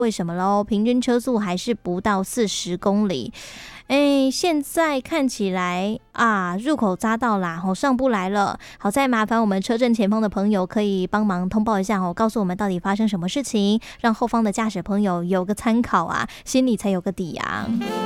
为什么咯？平均车速还是不到40公里。现在看起来啊，入口匝道啦，上不来了。好在麻烦我们车阵前方的朋友可以帮忙通报一下告诉我们到底发生什么事情，让后方的驾驶朋友有个参考啊，心里才有个底啊。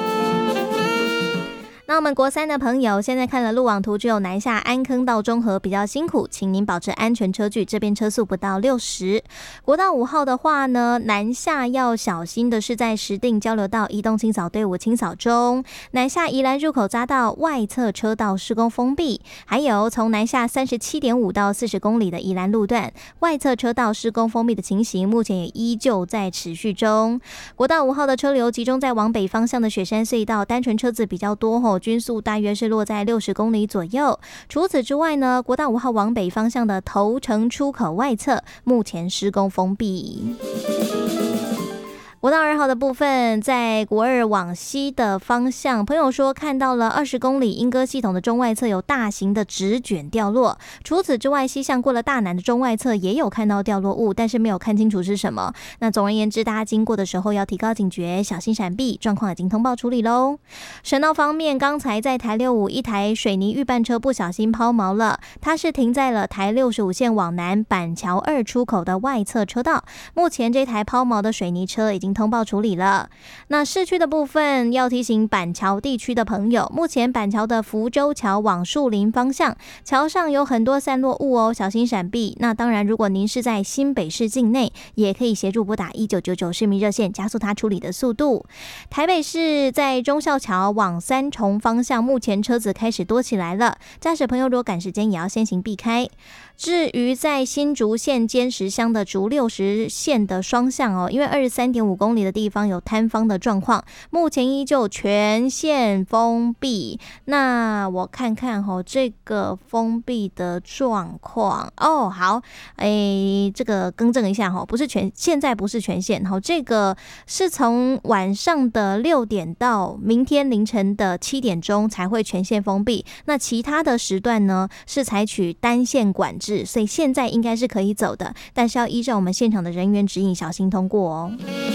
那我们国3的朋友现在看了路网图，只有南下安坑到中和比较辛苦，请您保持安全车距，这边车速不到60。国道5号的话呢，南下要小心的是在石碇交流道移动清扫队伍清扫中，南下宜兰入口匝道外侧车道施工封闭，还有从南下37.5到40公里的宜兰路段外侧车道施工封闭的情形，目前也依旧在持续中。国道5号的车流集中在往北方向的雪山隧道，单纯车子比较多均速大约是落在60公里左右。除此之外呢，国道5号往北方向的头城出口外侧目前施工封闭。国道2号的部分，在国2往西的方向，朋友说看到了20公里莺歌系统的中外侧有大型的纸卷掉落。除此之外，西向过了大南的中外侧也有看到掉落物，但是没有看清楚是什么。那总而言之，大家经过的时候要提高警觉，小心闪避，状况已经通报处理咯。省道方面，刚才在台65一台水泥预拌车不小心抛锚了，它是停在了台65线往南板桥2出口的外侧车道。目前这台抛锚的水泥车已经通报处理了。那市区的部分要提醒板桥地区的朋友，目前板桥的福州桥往树林方向，桥上有很多散落物小心闪避。那当然，如果您是在新北市境内，也可以协助拨打1999市民热线，加速它处理的速度。台北市在忠孝桥往三重方向，目前车子开始多起来了，驾驶朋友如果赶时间，也要先行避开。至于在新竹县尖石乡的竹60线的双向因为23.5公里的地方有坍方的状况，目前依旧全线封闭。那我看看这个封闭的状况好，这个更正一下不是现在不是全线这个是从晚上的6点到明天凌晨的7点钟才会全线封闭。那其他的时段呢是采取单线管制，所以现在应该是可以走的，但是要依照我们现场的人员指引，小心通过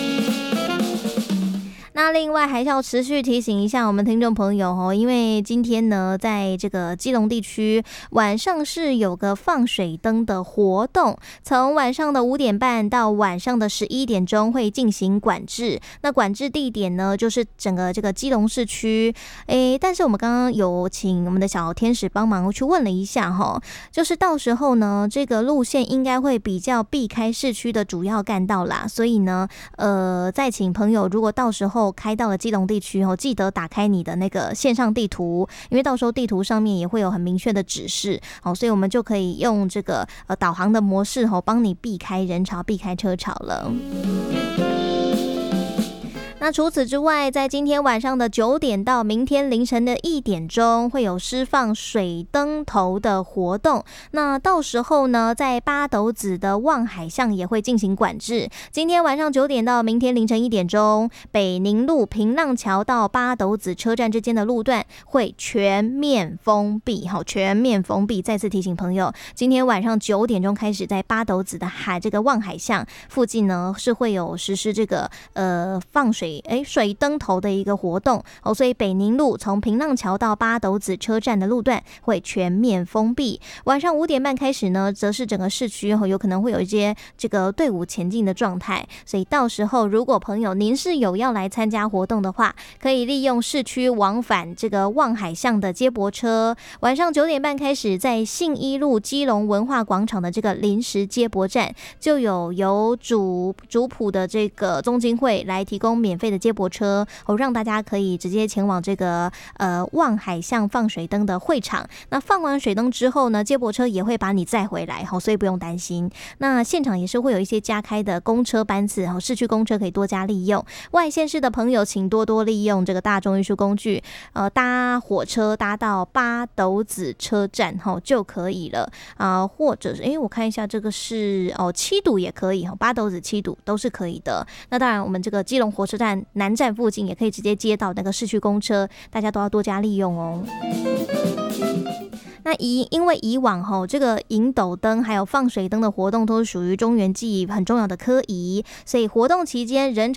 那另外还是要持续提醒一下我们听众朋友因为今天呢，在这个基隆地区晚上是有个放水灯的活动，从晚上的5点半到晚上的11点钟会进行管制。那管制地点呢，就是整个这个基隆市区。但是我们刚刚有请我们的小天使帮忙去问了一下就是到时候呢，这个路线应该会比较避开市区的主要干道啦，所以呢，再请朋友如果到时候开到了基隆地区记得打开你的那个线上地图，因为到时候地图上面也会有很明确的指示所以我们就可以用这个导航的模式帮你避开人潮，避开车潮了。那除此之外，在今天晚上的9点到明天凌晨的1点钟会有释放水灯头的活动。那到时候呢，在八斗子的望海巷也会进行管制。今天晚上9点到明天凌晨1点钟，北宁路平浪桥到八斗子车站之间的路段会全面封闭。全面封闭。再次提醒朋友，今天晚上9点钟开始，在八斗子的这个望海巷附近呢，是会有实施这个放水灯头的一个活动所以北宁路从平浪桥到八斗子车站的路段会全面封闭。晚上5点半开始呢，则是整个市区有可能会有一些这个队伍前进的状态，所以到时候如果朋友您是有要来参加活动的话，可以利用市区往返这个望海巷的接驳车，晚上9点半开始在信义路基隆文化广场的这个临时接驳站，就由主普的这个中经会来提供免费的接驳车让大家可以直接前往这个望海巷放水灯的会场。那放完水灯之后呢，接驳车也会把你载回来所以不用担心。那现场也是会有一些加开的公车班次市区公车可以多加利用。外县市的朋友请多多利用这个大众运输工具搭火车搭到八斗子车站就可以了或者是我看一下这个是七堵也可以八斗子七堵都是可以的。那当然我们这个基隆火车站南站附近也可以直接接到那个市区公车，大家都要多加利用那因为以往这个引斗灯还有放水灯的活动都是属于中原记很重要的科仪，所以活动期间人潮